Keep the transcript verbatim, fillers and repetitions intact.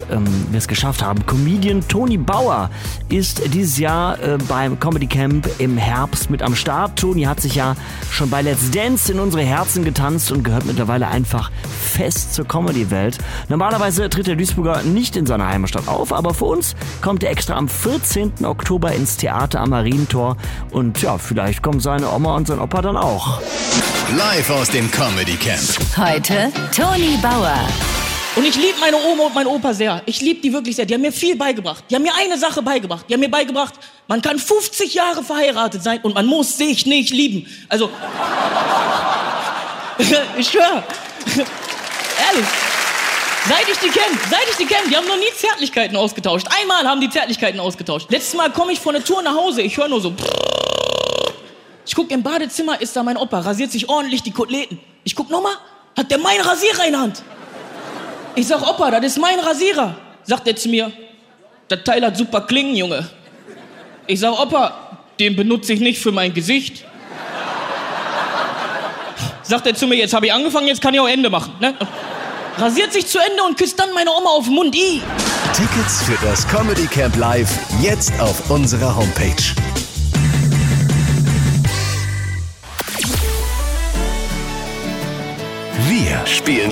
ähm, wir es geschafft haben. Comedian Toni Bauer ist dieses Jahr äh, beim Comedy Camp im Herbst mit am Start. Toni hat sich ja schon bei Let's Dance in unsere Herzen getanzt und gehört mittlerweile einfach fest zur Comedy-Welt. Normalerweise tritt der Duisburger nicht in seiner Heimatstadt auf, aber für uns kommt er extra am vierzehnten Oktober ins Theater am Marientor und ja, vielleicht kommen seine Oma und sein Opa dann auch. Live aus dem Comedy Camp. Heute Toni Bauer. Und ich liebe meine Oma und meinen Opa sehr. Ich liebe die wirklich sehr. Die haben mir viel beigebracht. Die haben mir eine Sache beigebracht. Die haben mir beigebracht, man kann fünfzig Jahre verheiratet sein und man muss sich nicht lieben. Also, ich schwöre. Ehrlich. Seit ich die kenne, seit ich die kenne, die haben noch nie Zärtlichkeiten ausgetauscht. Einmal haben die Zärtlichkeiten ausgetauscht. Letztes Mal komme ich von der Tour nach Hause, ich höre nur so. Ich guck im Badezimmer, ist da mein Opa, rasiert sich ordentlich die Koteletten. Ich guck nochmal, hat der meinen Rasierer in der Hand. Ich sag, Opa, das ist mein Rasierer. Sagt er zu mir, das Teil hat super Klingen, Junge. Ich sag, Opa, den benutze ich nicht für mein Gesicht. Sagt er zu mir, jetzt habe ich angefangen, jetzt kann ich auch Ende machen. Ne? Rasiert sich zu Ende und küsst dann meine Oma auf den Mund. I. Tickets für das Comedy Camp Live jetzt auf unserer Homepage. Wir spielen